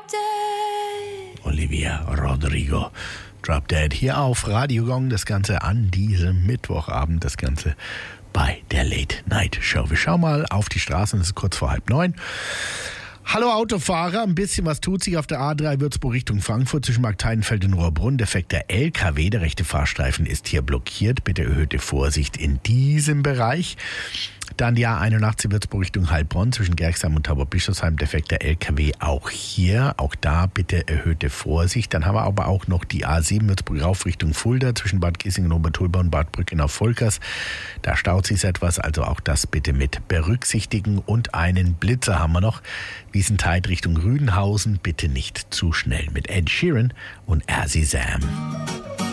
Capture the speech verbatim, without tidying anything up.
Dead. Olivia Rodrigo, Drop Dead, hier auf Radio Gong, das Ganze an diesem Mittwochabend, das Ganze bei der Late Night Show. Wir schauen mal auf die Straßen, es ist kurz vor halb neun. Hallo Autofahrer, ein bisschen was tut sich auf der A drei Würzburg Richtung Frankfurt zwischen Markteidenfeld und Rohrbrunn. Defekter L K W, der rechte Fahrstreifen ist hier blockiert. Bitte erhöhte Vorsicht in diesem Bereich. Dann die A einundachtzig Würzburg Richtung Heilbronn zwischen Gerxheim und Tauberbischofsheim. Defekter L K W auch hier. Auch da bitte erhöhte Vorsicht. Dann haben wir aber auch noch die A sieben Würzburg rauf Richtung Fulda zwischen Bad Kissingen, Obertulba und Bad Brücken auf Volkers. Da staut sich etwas, also auch das bitte mit berücksichtigen. Und einen Blitzer haben wir noch. Wiesentheid Richtung Rüdenhausen. Bitte nicht zu schnell mit Ed Sheeran und Azzy Sam.